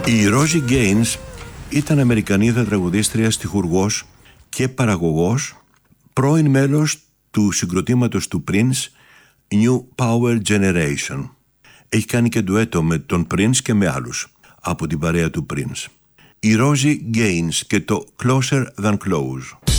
Η Rosie Gaines ήταν Αμερικανίδα τραγουδίστρια, στιχουργός και παραγωγός, πρώην μέλος του συγκροτήματος του Prince New Power Generation. Έχει κάνει και ντουέτο με τον Prince και με άλλους από την παρέα του Prince. Η Rosie Gaines και το Closer Than Close.